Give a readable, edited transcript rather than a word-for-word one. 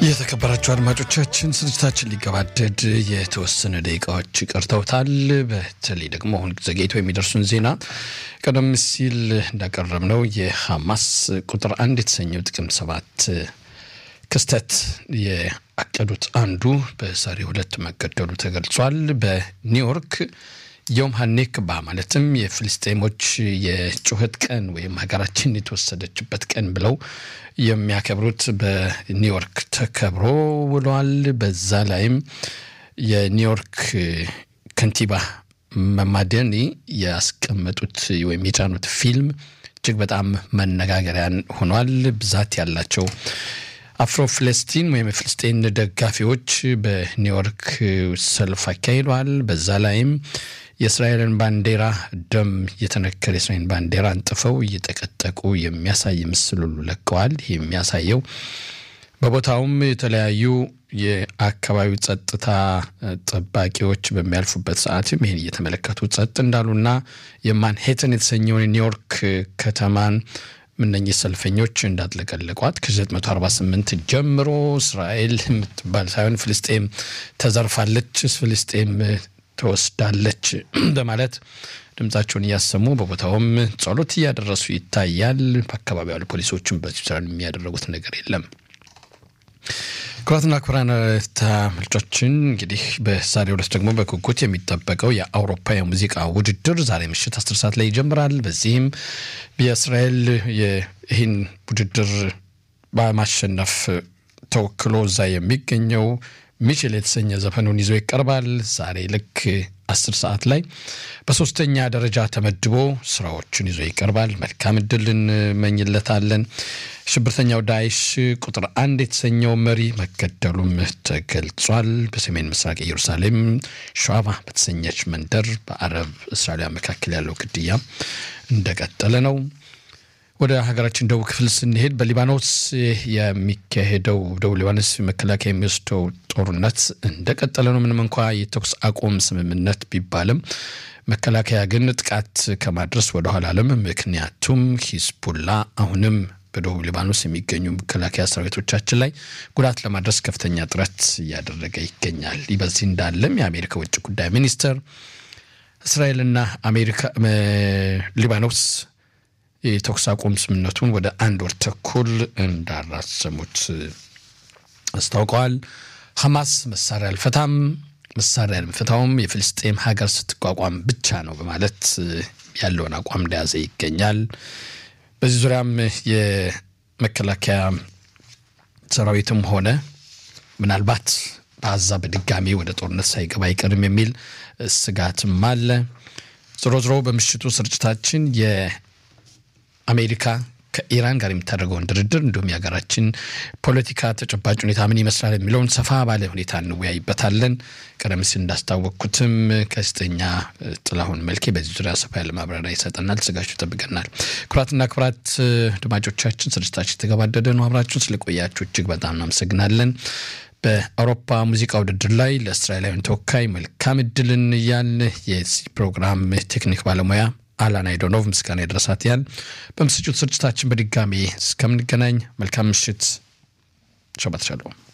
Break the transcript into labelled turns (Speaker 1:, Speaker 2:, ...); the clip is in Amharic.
Speaker 1: የተከበራችሁ አድማጮቻችን ስርጭታችን ሊገባደድ የተወሰነ ደቂቃዎች ቀርተውታል። በተለይ ደግሞ አሁን ዘገይቶ የሚደርሱን ዜና ቀደም ሲል እንዳቀረብነው የሐማስ ቁጥር 1 የተሰኘው ጥቅምት 7 ክስተት ያቀዱት አንዱ በዛሬው ዕለት መገደሉ ተገልጿል። በኒውዮርክ ዮም ሐኔክባ ማለትም የፍልስጤሞች የጩኸት ቀን ወይም ሀገራችን የተወሰደችበት ቀን ብለው የሚያከብሩት በኒውዮርክ ተከብሮ ውሏል። በዛ ላይም የኒውዮርክ ከንቲባ መማደኒ ያስቀመጡት ወይም የጫኑት ፊልም እጅግ በጣም መነጋገሪያን ሆኗል። ብዛት ያላቸው አፍሮ ፍልስጤን ወይም ፍልስጤን ደጋፊዎች በኒውዮርክ ሰልፍ አካሂደዋል። በዛ ላይም የእስራኤልን ባንዲራ ደም የተነከረ የእስራኤልን ባንዲራ አንጥፈው እየተቀጠቁ የሚያሳይ ምስል ሁሉ ለቀዋል። ይህ የሚያሳየው በቦታውም የተለያዩ የአካባቢው ጸጥታ ጠባቂዎች በሚያልፉበት ሰዓትም ይሄን እየተመለከቱ ጸጥ እንዳሉና የማንሄተን የተሰኘውን ኒውዮርክ ከተማን ምንነኝ ሰልፈኞች እንዳጥለቀለቋት ከ948 ጀምሮ እስራኤል የምትባል ሳይሆን ፍልስጤም ተዘርፋለች፣ ፍልስጤም ተወስዳለች በማለት ድምጻቸውን ያሰሙ በቦታውም ጸሎት ያደረሱ ይታያል። በአካባቢው ያሉ ፖሊሶችም በዚህ የሚያደርጉት ነገር የለም። ክቡራትና ክቡራን ተመልካቾቻችን እንግዲህ በዛሬው ዕለት ደግሞ በጉጉት የሚጠበቀው የአውሮፓ የሙዚቃ ውድድር ዛሬ ምሽት 10 ሰዓት ላይ ይጀምራል። በዚህም በእስራኤል ይህን ውድድር በማሸነፍ ተወክሎ እዛ የሚገኘው ሚችል የተሰኘ ዘፈኑን ይዞ ይቀርባል። ዛሬ ልክ 10 ሰዓት ላይ በሶስተኛ ደረጃ ተመድቦ ስራዎችን ይዞ ይቀርባል። መልካም ዕድል እንመኝለታለን። ሽብርተኛው ዳይሽ ቁጥር 1 የተሰኘው መሪ መገደሉም ተገልጿል። በሰሜን ምስራቅ ኢየሩሳሌም ሸዋባ በተሰኘች መንደር በአረብ እስራኤላውያን መካከል ያለው ግድያ እንደቀጠለ ነው። ወደ ሀገራችን ደቡብ ክፍል ስንሄድ በሊባኖስ የሚካሄደው ደቡብ ሊባኖስ መከላከያ የሚወስደው ጦርነት እንደቀጠለ ነው። ምንም እንኳን የተኩስ አቁም ስምምነት ቢባልም መከላከያ ግን ጥቃት ከማድረስ ወደ ኋላ አለም። ምክንያቱም ሂዝቡላ አሁንም በደቡብ ሊባኖስ የሚገኙ መከላከያ ሰራዊቶቻችን ላይ ጉዳት ለማድረስ ከፍተኛ ጥረት እያደረገ ይገኛል። በዚህ እንዳለም የአሜሪካ ውጭ ጉዳይ ሚኒስትር እስራኤልና አሜሪካ ሊባኖስ የተኩስ አቁም ስምምነቱን ወደ 1 ወር ተኩል እንዳራዘሙት አስታውቀዋል። ሐማስ መሳሪያ አልፈታውም የፍልስጤም ሀገር ስትቋቋም ብቻ ነው በማለት ያለውን አቋም እንደያዘ ይገኛል። በዚህ ዙሪያም የመከላከያ ሰራዊትም ሆነ ምናልባት በአዛ በድጋሚ ወደ ጦርነት ሳይገባ አይቀርም የሚል ስጋትም አለ። ዞሮ በምሽቱ ስርጭታችን የአሜሪካ ከኢራን ጋር የምታደርገውን ድርድር እንዲሁም የሀገራችን ፖለቲካ ተጨባጭ ሁኔታ ምን ይመስላል የሚለውን ሰፋ ባለ ሁኔታ እንወያይበታለን። ቀደም ሲል እንዳስታወቅኩትም ጋዜጠኛ ጥላሁን መልኬ በዚህ ዙሪያ ሰፋ ያለ ማብራሪያ ይሰጠናል። ተዘጋጅቶ ተጠብቀናል። ክቡራትና ክቡራት አድማጮቻችን ስርጭታችን ተገባደደ ነው። አብራችሁን ስለቆያችሁ እጅግ በጣም እናመሰግናለን። በአውሮፓ ሙዚቃ ውድድር ላይ ለእስራኤላውያን ተወካይ መልካም ዕድልን እያልን የዚህ ፕሮግራም ቴክኒክ ባለሙያ አላና አይዶኖቭ ምስጋና ይድረሳት ያን በምስጩት ስርጭታችን በድጋሚ እስከምንገናኝ መልካም ምሽት። ሸባት ሻሎም።